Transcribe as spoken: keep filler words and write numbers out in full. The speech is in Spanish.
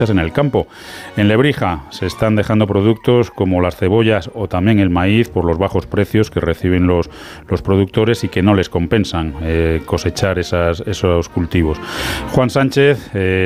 en el campo. En Lebrija se están dejando productos como las cebollas o también el maíz por los bajos precios que reciben los, los productores y que no les compensan eh, cosechar esas, esos cultivos. Juan Sánchez eh,